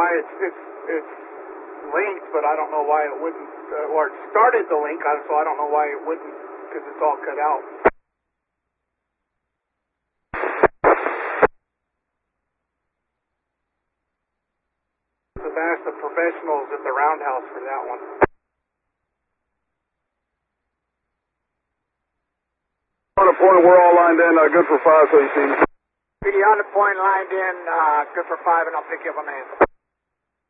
why it's linked, but I don't know why it wouldn't, or it started the link, so I don't know why it wouldn't, because it's all cut out. I've asked the professionals at the Roundhouse for that one. On the point, we're all lined in, good for 5, 18. Be on the point, lined in, good for 5, and I'll pick you up on the hand.